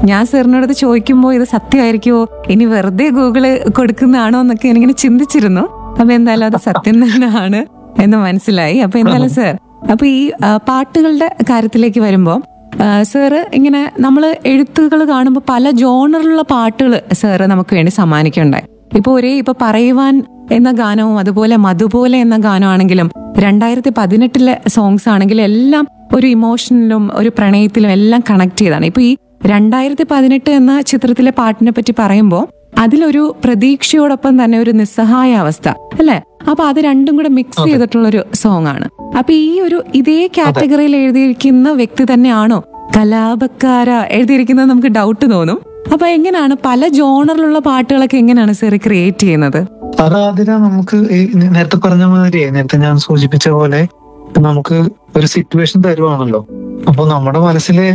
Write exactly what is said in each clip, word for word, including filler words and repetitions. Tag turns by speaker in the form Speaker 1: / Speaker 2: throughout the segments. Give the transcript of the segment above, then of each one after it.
Speaker 1: ഞാൻ സാറിനോട് ചോദിക്കുമ്പോൾ ഇത് സത്യമായിരിക്കുമോ, ഇനി വെറുതെ ഗൂഗിള് കൊടുക്കുന്നതാണോ എന്നൊക്കെ എനിക്കിങ്ങനെ ചിന്തിച്ചിരുന്നു. അപ്പൊ എന്തായാലും അത് സത്യം തന്നെയാണ് എന്ന് മനസ്സിലായി. അപ്പൊ എന്തായാലും സാർ, അപ്പൊ ഈ ആ, പാട്ടുകളുടെ കാര്യത്തിലേക്ക് വരുമ്പോൾ സാറ് ഇങ്ങനെ നമ്മൾ എഴുത്തുകൾ കാണുമ്പോൾ പല ജോണറിലുള്ള പാട്ടുകൾ സാറ് നമുക്ക് വേണ്ടി സമ്മാനിക്കുകയുണ്ടായി. ഇപ്പൊ ഒരേ ഇപ്പൊ പറയുവാൻ എന്ന ഗാനവും അതുപോലെ മധുപോലെ എന്ന ഗാനമാണെങ്കിലും രണ്ടായിരത്തി പതിനെട്ടിലെ സോങ്സ് ആണെങ്കിലും എല്ലാം ഒരു ഇമോഷനിലും ഒരു പ്രണയത്തിലും എല്ലാം കണക്ട് ചെയ്താണ്. ഇപ്പൊ ഈ രണ്ടായിരത്തി പതിനെട്ട് എന്ന ചിത്രത്തിലെ പാട്ടിനെ പറ്റി പറയുമ്പോൾ അതിലൊരു പ്രതീക്ഷയോടൊപ്പം തന്നെ ഒരു നിസ്സഹായ അവസ്ഥ അല്ലെ? അപ്പൊ അത് രണ്ടും കൂടെ മിക്സ് ചെയ്തിട്ടുള്ള ഒരു സോങ് ആണ്. അപ്പൊ ഈ ഒരു ഇതേ കാറ്റഗറിയിൽ എഴുതിയിരിക്കുന്ന വ്യക്തി തന്നെയാണോ കലാപക്കാര എഴുതിയിരിക്കുന്നത് നമുക്ക് ഡൗട്ട് തോന്നും. അപ്പൊ എങ്ങനെയാണ് പല ജോണറിലുള്ള പാട്ടുകളൊക്കെ എങ്ങനെയാണ് സാർ ക്രിയേറ്റ് ചെയ്യുന്നത്?
Speaker 2: അതാദ്യം നമുക്ക് ഈ നേരത്തെ പറഞ്ഞ മാതിരി നേരത്തെ ഞാൻ സൂചിപ്പിച്ച പോലെ നമുക്ക് ഒരു സിറ്റുവേഷൻ തരുവാണല്ലോ. അപ്പൊ നമ്മുടെ മനസ്സില്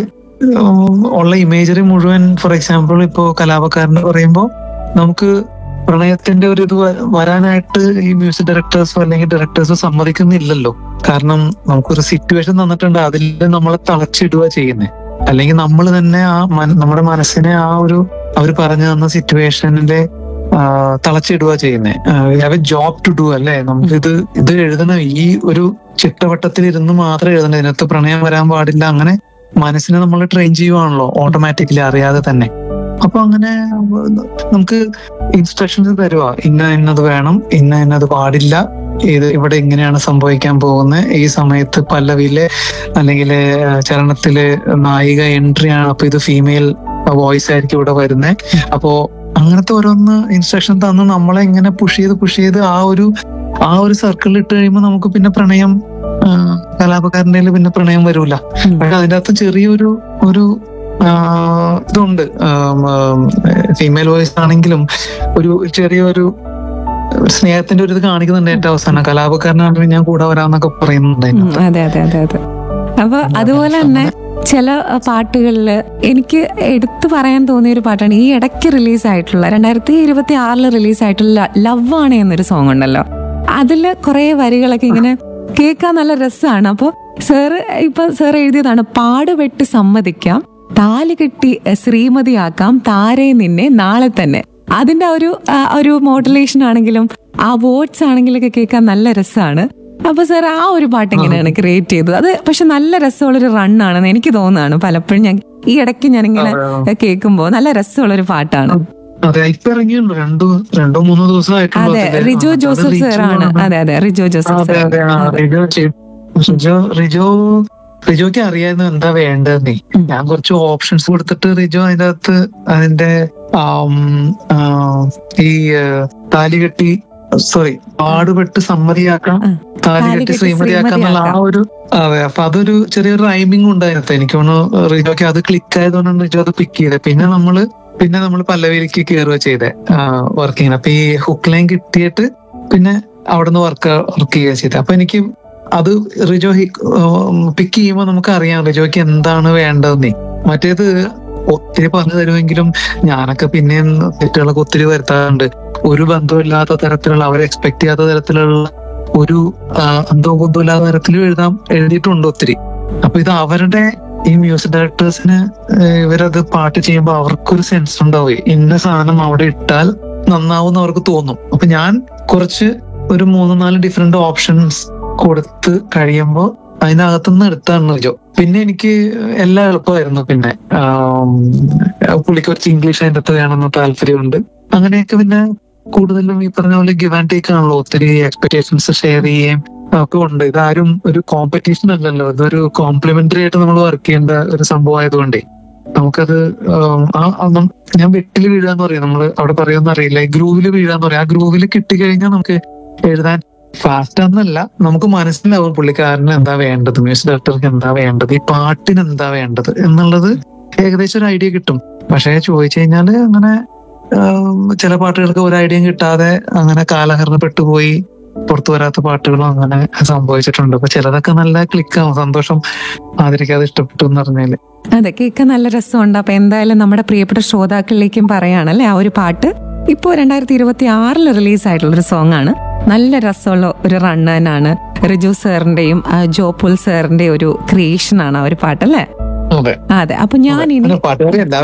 Speaker 2: ഉള്ള ഇമേജറി മുഴുവൻ, ഫോർ എക്സാമ്പിൾ ഇപ്പോ കലാപക്കാരന് പറയുമ്പോൾ നമുക്ക് പ്രണയത്തിന്റെ ഒരു ഇത് വരാനായിട്ട് ഈ മ്യൂസിക് ഡയറക്ടേഴ്സോ അല്ലെങ്കിൽ ഡയറക്ടേഴ്സോ സമ്മതിക്കുന്നില്ലല്ലോ. കാരണം നമുക്കൊരു സിറ്റുവേഷൻ തന്നിട്ടുണ്ട്, അതിൽ നമ്മളെ തളച്ചിടുക ചെയ്യുന്നത്. അല്ലെങ്കിൽ നമ്മൾ തന്നെ ആ നമ്മുടെ മനസ്സിനെ ആ ഒരു അവർ പറഞ്ഞു തന്ന സിറ്റുവേഷനിലെ തളച്ചിടുക ചെയ്യുന്നേ. Have A job to do അല്ലേ? നമുക്ക് ഇത് ഇത് എഴുതണം, ഈ ഒരു ചിട്ടവട്ടത്തിൽ ഇരുന്ന് മാത്രം എഴുതണം, ഇതിനകത്ത് പ്രണയം വരാൻ പാടില്ല. അങ്ങനെ മനസ്സിനെ നമ്മൾ ട്രെയിൻ ചെയ്യുവാണല്ലോ ഓട്ടോമാറ്റിക്കലി അറിയാതെ തന്നെ. അപ്പൊ അങ്ങനെ നമുക്ക് ഇൻസ്ട്രക്ഷൻസ് തരുക, ഇന്ന ഇന്നത് വേണം, ഇന്ന ഇന്നത് പാടില്ല, ഇത് ഇവിടെ ഇങ്ങനെയാണ് സംഭവിക്കാൻ പോകുന്നത്, ഈ സമയത്ത് പല്ലവിയിലെ അല്ലെങ്കിൽ ചരണത്തില് നായിക എൻട്രി ആണ്, അപ്പൊ ഇത് ഫീമെയിൽ വോയിസ് ആയിരിക്കും ഇവിടെ വരുന്നത്. അപ്പോ അങ്ങനത്തെ ഓരോന്ന് ഇൻസ്ട്രക്ഷൻ തന്ന് നമ്മളെ ഇങ്ങനെ പുഷ് ചെയ്ത് പുഷ് ചെയ്ത് ആ ഒരു ആ ഒരു സർക്കിളിൽ ഇട്ട് കഴിയുമ്പോൾ നമുക്ക് പിന്നെ പ്രണയം കലാപക്കാരൻ്റെ പിന്നെ പ്രണയം വരൂല. പക്ഷെ അതിൻ്റെ അകത്ത് ചെറിയൊരു ഒരു ഇതുണ്ട്, ഫീമെയിൽ വോയിസ് ആണെങ്കിലും ഒരു ചെറിയൊരു സ്നേഹത്തിന്റെ ഒരു ഇത് കാണിക്കുന്നുണ്ട് ഏറ്റവും അവസാനം. കലാപക്കാരനാണെങ്കിൽ ഞാൻ കൂടെ വരാന്നൊക്കെ പറയുന്നുണ്ടായിരുന്നു.
Speaker 1: അതെ അതെ അതെ അതെ. അപ്പൊ അതുപോലെ തന്നെ ചില പാട്ടുകളില് എനിക്ക് എടുത്തു പറയാൻ തോന്നിയ ഒരു പാട്ടാണ് ഈ ഇടയ്ക്ക് റിലീസായിട്ടുള്ള രണ്ടായിരത്തി ഇരുപത്തി ആറില് റിലീസായിട്ടുള്ള ലവ് ആണ് എന്നൊരു സോങ് ഉണ്ടല്ലോ. അതില് കുറെ വരികളൊക്കെ ഇങ്ങനെ കേൾക്കാൻ നല്ല രസമാണ്. അപ്പൊ സാറ് ഇപ്പൊ സാർ എഴുതിയതാണ്, പാടുപെട്ട് സമ്മതിക്കാം, താലി കെട്ടി ശ്രീമതിയാക്കാം, താരേ നിന്നെ നാളെ തന്നെ. അതിന്റെ ഒരു ഒരു മോഡുലേഷൻ ആണെങ്കിലും ആ വേർഡ്സ് ആണെങ്കിലൊക്കെ കേൾക്കാൻ നല്ല രസമാണ്. അപ്പൊ സാർ ആ ഒരു പാട്ട് എങ്ങനെയാണ് ക്രിയേറ്റ് ചെയ്തത്? അത് പക്ഷെ നല്ല രസമുള്ളൊരു റണ്ണാണെന്ന് എനിക്ക് തോന്നുന്നതാണ്. പലപ്പോഴും ഞാൻ ഈ ഇടയ്ക്ക് ഞാനിങ്ങനെ കേൾക്കുമ്പോ നല്ല രസമുള്ളൊരു പാട്ടാണ്.
Speaker 2: അതെ, ഇപ്പൊ ഇറങ്ങിയുണ്ട് രണ്ടു രണ്ടോ മൂന്നോ ദിവസമായിട്ട്.
Speaker 1: അതെ, റിജോ ജോസഫ് സാറാണ്. അതെ അതെ റിജോ ജോസഫ് സാർ.
Speaker 2: റിജോ റിജോ റിജോയ്ക്ക് അറിയായിരുന്നു എന്താ വേണ്ടതെന്നേ. ഞാൻ കുറച്ച് ഓപ്ഷൻസ് കൊടുത്തിട്ട് റിജോ അതിന്റെ അകത്ത് അതിന്റെ ഈ താലികെട്ടി സോറി പാടുപെട്ട് സമ്മതിയാക്കാം, താലികെട്ടി ശ്രീമതിയാക്കാം എന്നുള്ള ആ ഒരു അതെ. അപ്പൊ അതൊരു ചെറിയൊരു റൈമിംഗ് ഉണ്ടായിരുന്നു. എനിക്ക് തോന്നുന്നു റിജോയ്ക്ക് അത് ക്ലിക്ക് ആയതുകൊണ്ടാണ് റിജോ അത് പിക്ക് ചെയ്തത്. പിന്നെ നമ്മള് പിന്നെ നമ്മൾ പല്ലവിയിലേക്ക് കയറുക ചെയ്തേ വർക്കിങ്ങിന്. അപ്പൊ ഈ ഹുക്ക് ലൈൻ കിട്ടിയിട്ട് പിന്നെ അവിടുന്ന് വർക്ക് വർക്ക് ചെയ്യുക ചെയ്തത്. അപ്പൊ എനിക്ക് അത് റിജോ പിക്ക് ചെയ്യുമ്പോൾ നമുക്ക് അറിയാം റിജോയ്ക്ക് എന്താണ് വേണ്ടതെന്നേ. മറ്റേത് ഒത്തിരി പറഞ്ഞു തരുമെങ്കിലും ഞാനൊക്കെ പിന്നെയും തെറ്റുകളൊക്കെ ഒത്തിരി വരുത്താറുണ്ട്. ഒരു ബന്ധമില്ലാത്ത തരത്തിലുള്ള അവരെ എക്സ്പെക്ട് ചെയ്യാത്ത തരത്തിലുള്ള ഒരു അന്തോ ബന്ധമില്ലാത്ത തരത്തിലും എഴുതാൻ എഴുതിയിട്ടുണ്ട് ഒത്തിരി. അപ്പൊ ഇത് അവരുടെ ഈ മ്യൂസിക് ഡയറക്ടേഴ്സിന് ഇവരത് പാട്ട് ചെയ്യുമ്പോൾ അവർക്കൊരു സെൻസ് ഉണ്ടാവുക, ഇന്ന സാധനം അവിടെ ഇട്ടാൽ നന്നാവും അവർക്ക് തോന്നും. അപ്പൊ ഞാൻ കുറച്ച് ഒരു മൂന്ന് നാല് ഡിഫറെന്റ് ഓപ്ഷൻസ് കൊടുത്ത് കഴിയുമ്പോൾ അതിനകത്തുനിന്ന് എടുത്താണ് റിജോ. പിന്നെ എനിക്ക് എല്ലാം എളുപ്പമായിരുന്നു. പിന്നെ പുള്ളിക്ക് കുറച്ച് ഇംഗ്ലീഷ് അതിൻ്റെ അകത്ത് വേണമെന്ന് താല്പര്യമുണ്ട്. അങ്ങനെയൊക്കെ പിന്നെ കൂടുതലും ഈ പറഞ്ഞ പോലെ ഗിവ് ആൻഡ് ടേക്ക് ആണല്ലോ, ഒത്തിരി എക്സ്പെക്ടേഷൻസ് ഷെയർ ചെയ്യുകയും ഒക്കെ ഉണ്ട്. ഇതാരും ഒരു കോമ്പറ്റീഷൻ അല്ലല്ലോ, ഇതൊരു കോംപ്ലിമെന്ററി ആയിട്ട് നമ്മൾ വർക്ക് ചെയ്യേണ്ട ഒരു സംഭവം ആയതുകൊണ്ടേ നമുക്കത് ഞാൻ വെട്ടില് വീഴാന്ന് പറയും, നമ്മള് അവിടെ പറയുമെന്ന് അറിയില്ല, ഗ്രൂവില് വീഴാന്ന് പറയും. ആ ഗ്രൂവില് കിട്ടിക്കഴിഞ്ഞാൽ നമുക്ക് എഴുതാൻ ഫാസ്റ്റ് എന്നല്ല, നമുക്ക് മനസ്സിലാവും പുള്ളിക്കാരന് എന്താ വേണ്ടത്, മ്യൂസിക് ഡയറക്ടർക്ക് എന്താ വേണ്ടത്, ഈ പാട്ടിന് എന്താ വേണ്ടത് എന്നുള്ളത് ഏകദേശം ഒരു ഐഡിയ കിട്ടും. പക്ഷെ ചോദിച്ചു കഴിഞ്ഞാല് അങ്ങനെ ചില പാട്ടുകൾക്ക് ഒരു ഐഡിയയും കിട്ടാതെ അങ്ങനെ കാലഹരണപ്പെട്ടു പോയി പുറത്തു വരാത്ത പാട്ടുകളും അങ്ങനെ സംഭവിച്ചിട്ടുണ്ട്. അപ്പൊ ചിലതൊക്കെ നല്ല ക്ലിക്കാവും. സന്തോഷം ആദരിക്കാതെ ഇഷ്ടപ്പെട്ടു എന്ന് പറഞ്ഞാല്.
Speaker 1: അതെ, കേൾക്കാൻ നല്ല രസമുണ്ട്. അപ്പൊ എന്തായാലും നമ്മുടെ പ്രിയപ്പെട്ട ശ്രോതാക്കളിലേക്കും പറയാണല്ലേ ആ ഒരു പാട്ട് ഇപ്പോ രണ്ടായിരത്തി ഇരുപത്തി ആറില് റിലീസായിട്ടുള്ള ഒരു സോങ് ആണ്. നല്ല രസമുള്ള ഒരു റണ്ണാനാണ്. റിജു സാറിന്റെയും ജോപുൽ സാറിന്റെയും ഒരു ക്രിയേഷൻ ആണ് ആ ഒരു പാട്ടല്ലേ? അതെ. അപ്പൊ ഞാൻ ഇനി